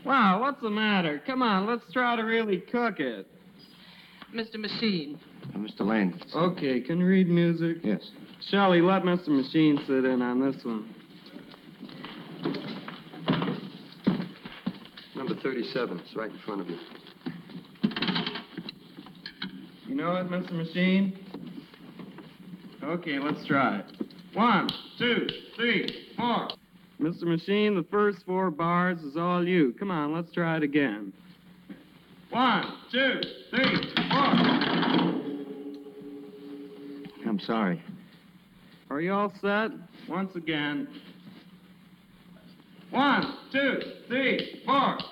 Wow, what's the matter? Come on, let's try to really cook it. Mr. Machine. Mr. Lane. Okay, can you read music? Yes. Shelley, let Mr. Machine sit in on this one. Number 37. It's right in front of you. You know it, Mr. Machine? Okay, let's try it. 1, 2, 3, 4. Mr. Machine, the first 4 bars is all you. Come on, let's try it again. 1, 2, 3, 4. I'm sorry. Are you all set? Once again. 1, 2, 3, 4.